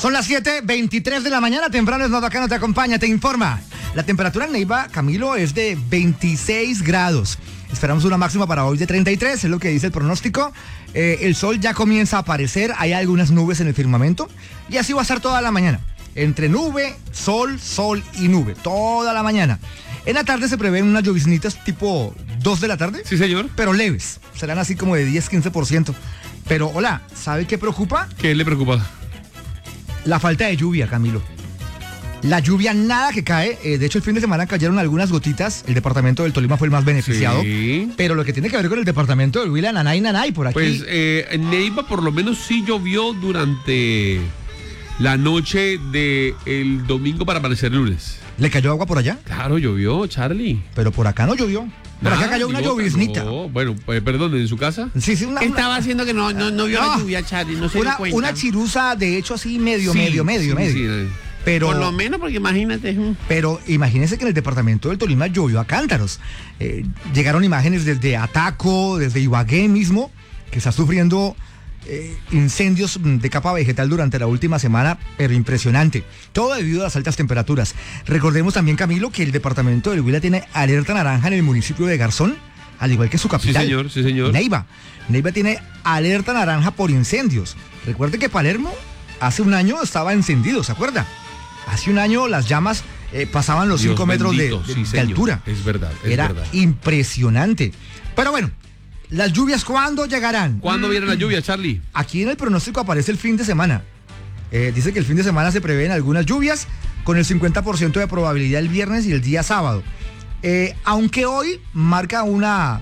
Son las 7:23 de la mañana, temprano es Notacano te acompaña, te informa. La temperatura en Neiva, Camilo, es de 26 grados. Esperamos una máxima para hoy de 33, es lo que dice el pronóstico. El sol ya comienza a aparecer, hay algunas nubes en el firmamento y así va a estar toda la mañana. Entre nube, sol, sol y nube, toda la mañana. En la tarde se prevén unas lloviznitas tipo 2 de la tarde. Sí, señor. Pero leves, serán así como de 10-15%. Pero, hola, ¿sabe qué preocupa? ¿Qué le preocupa? La falta de lluvia, Camilo. La lluvia nada que cae. De hecho, el fin de semana cayeron algunas gotitas. El departamento del Tolima fue el más beneficiado. Sí. Pero lo que tiene que ver con el departamento del Huila, nanay, por aquí. Pues en Neiva por lo menos sí llovió durante la noche del domingo para amanecer el lunes. ¿Le cayó agua por allá? Claro, llovió, Charlie. Pero por acá no llovió. Por acá cayó una lloviznita. No, bueno, perdón, ¿en su casa? Sí, ¿Qué estaba haciendo que no vio la lluvia, Charlie? No se dio cuenta. Una chiruza, de hecho, así medio. Sí. Pero, por lo menos, porque imagínate. Pero imagínense que en el departamento del Tolima llovió a cántaros. Llegaron imágenes desde Ataco, desde Ibagué mismo, que está sufriendo incendios de capa vegetal durante la última semana, pero impresionante. Todo debido a las altas temperaturas. Recordemos también, Camilo, que el departamento del Huila tiene alerta naranja en el municipio de Garzón, al igual que su capital. Sí, señor. Neiva tiene alerta naranja por incendios. Recuerde que Palermo hace un año estaba encendido, ¿se acuerda? Hace un año las llamas pasaban los 5 metros de altura. Es verdad, Era impresionante. Pero bueno, ¿las lluvias cuándo llegarán? ¿Cuándo viene la lluvia, Charlie? Aquí en el pronóstico aparece el fin de semana. Dice que el fin de semana se prevén algunas lluvias con el 50% de probabilidad el viernes y el día sábado. Aunque hoy marca una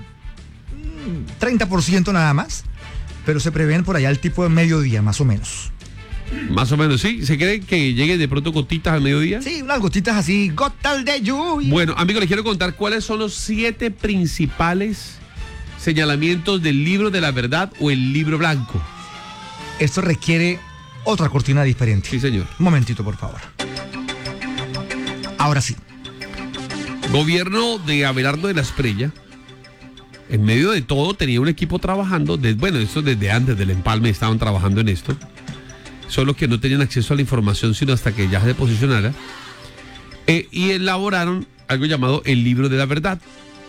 30% nada más, pero se prevén por allá el tipo de mediodía, más o menos. Más o menos, sí. ¿Se cree que llegue de pronto gotitas al mediodía? Sí, unas gotitas así, gotas de lluvia. Bueno, amigos, les quiero contar cuáles son los 7 principales señalamientos del libro de la verdad o el libro blanco. Esto requiere otra cortina diferente. Sí, señor. Un momentito, por favor. Ahora sí. Gobierno de Abelardo de la Espriella, en medio de todo, tenía un equipo trabajando. Esto desde antes del empalme estaban trabajando en esto. Solo que no tenían acceso a la información sino hasta que ya se posicionara. Y elaboraron algo llamado el libro de la verdad.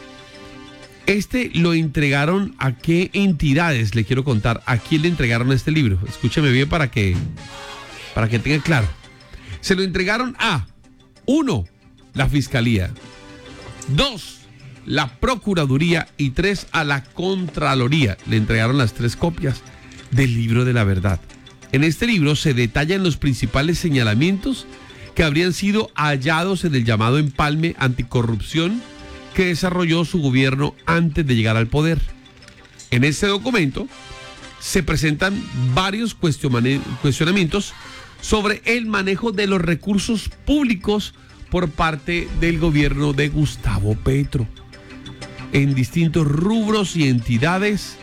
Lo entregaron a qué entidades, le quiero contar. ¿A quién le entregaron este libro? Escúcheme bien para que tenga claro. Se lo entregaron a 1, la Fiscalía, 2, la Procuraduría y 3, a la Contraloría. Le entregaron las 3 copias del libro de la verdad. En este libro se detallan los principales señalamientos que habrían sido hallados en el llamado empalme anticorrupción que desarrolló su gobierno antes de llegar al poder. En este documento se presentan varios cuestionamientos sobre el manejo de los recursos públicos por parte del gobierno de Gustavo Petro en distintos rubros y entidades,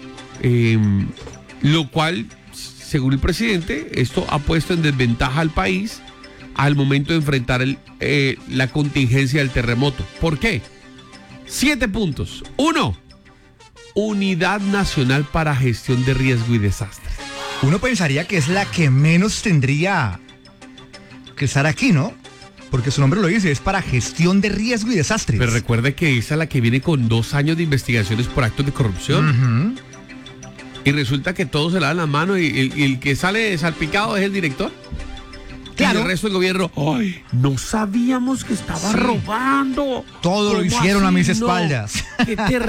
lo cual, según el presidente, esto ha puesto en desventaja al país al momento de enfrentar la contingencia del terremoto. ¿Por qué? 7 puntos. 1, Unidad Nacional para Gestión de Riesgo y Desastres. Uno pensaría que es la que menos tendría que estar aquí, ¿no? Porque su nombre lo dice, es para Gestión de Riesgo y Desastres. Pero recuerde que esa es la que viene con 2 años de investigaciones por actos de corrupción. Y resulta que todos se lavan la mano y el que sale salpicado es el director. Claro. Y el resto del gobierno, ¡ay! No sabíamos que estaba robando. Todo lo hicieron a mis espaldas. Qué terrible.